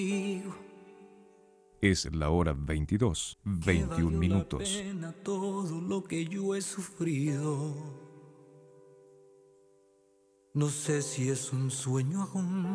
Es la hora 22, Que 21 valió la minutos. pena todo lo que yo he sufrido. No sé si es un sueño aún